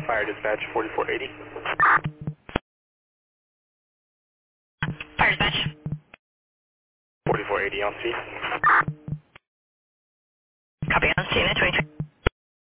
Fire dispatch 4480. Fire dispatch. 4480 on C. Copy on scene at 23.